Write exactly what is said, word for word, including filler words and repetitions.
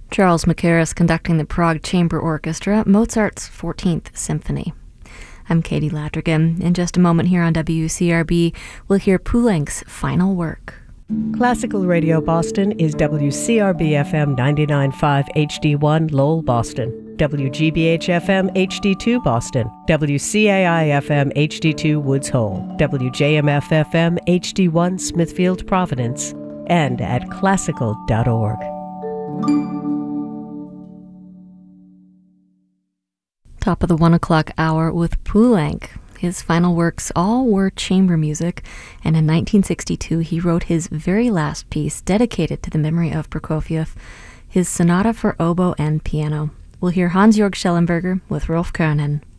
Charles Mackerras conducting the Prague Chamber Orchestra, Mozart's fourteenth Symphony. I'm Katie Ladrigan. In just a moment here on W C R B, we'll hear Poulenc's final work. Classical Radio Boston is W C R B F M ninety-nine point five H D one Lowell, Boston, W G B H F M H D two Boston, W C A I F M H D two Woods Hole, W J M F F M H D one Smithfield, Providence, and at classical dot org. Top of the one o'clock hour with Poulenc. His final works all were chamber music, and in nineteen sixty-two he wrote his very last piece dedicated to the memory of Prokofiev, his Sonata for Oboe and Piano. We'll hear Hans-Jörg Schellenberger with Rolf Kernen.